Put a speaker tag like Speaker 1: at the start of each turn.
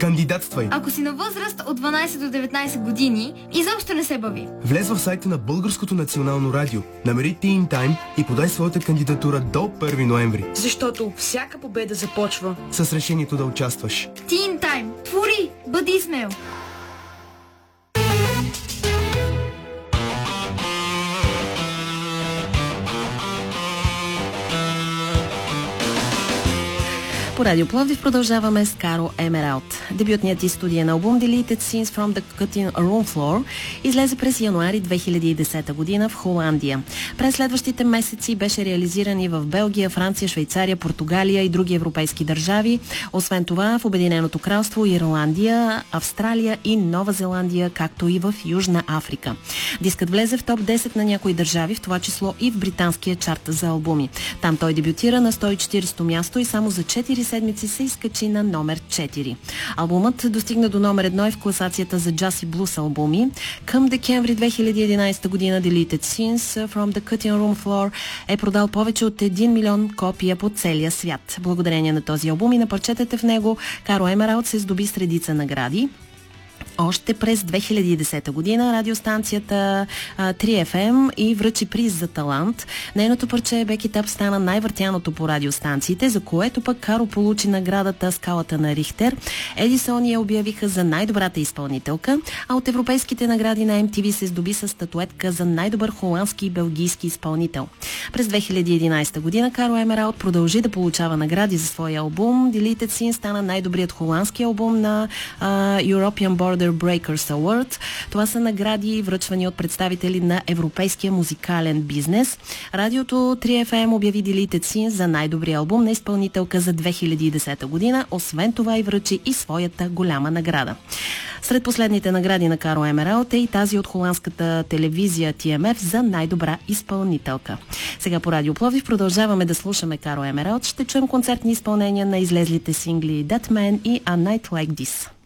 Speaker 1: Кандидатствай!
Speaker 2: Ако си на възраст от 12 до 19 години, изобщо не се бави.
Speaker 1: Влез в сайта на Българското национално радио, намери Teen Time и подай своята кандидатура до 1 ноември.
Speaker 3: Защото всяка победа започва
Speaker 1: с решението да участваш.
Speaker 2: Teen Time. Твори! Бъди смел!
Speaker 4: По Радио Пловдив продължаваме с Каро Емералд. Дебютният и студиен албум Deleted Scenes from the Cutting Room Floor излезе през януари 2010 година в Холандия. През следващите месеци беше реализиран и в Белгия, Франция, Швейцария, Португалия и други европейски държави. Освен това в Обединеното кралство, Ирландия, Австралия и Нова Зеландия, както и в Южна Африка. Дискът влезе в топ 10 на някои държави, в това число и в британския чарт за албуми. Там той дебютира на 140-то място и само за 4 седмици се изкачи на номер 4. Албумът достигна до номер 1 в класацията за джаз и блус албуми. Към декември 2011 година Deleted Scenes from the Cutting Room Floor е продал повече от 1 милион копия по целия свят. Благодарение на този албум и на парчетата в него, Каро Емералд се здоби с редица награди. Още през 2010 година радиостанцията 3FM и връчи приз за талант. Нейното парче Back It Up стана най-въртяното по радиостанциите, за което пък Каро получи наградата Скалата на Рихтер. Едисон я обявиха за най-добрата изпълнителка, а от европейските награди на MTV се здоби с статуетка за най-добър холандски и белгийски изпълнител. През 2011 година Каро Емералд продължи да получава награди за своя албум. Deleted Scene стана най-добрият холандски албум на European Border Breakers Award. Това са награди, връчвани от представители на европейския музикален бизнес. Радиото 3FM обяви Deleted Scene за най-добрия албум на изпълнителка за 2010 година. Освен това и връчи и своята голяма награда. Сред последните награди на Каро Емералд е и тази от холандската телевизия TMF за най-добра изпълнителка. Сега по Радио Пловдив продължаваме да слушаме Каро Емералд. Ще чуем концертни изпълнения на излезлите сингли That Man и A Night Like This.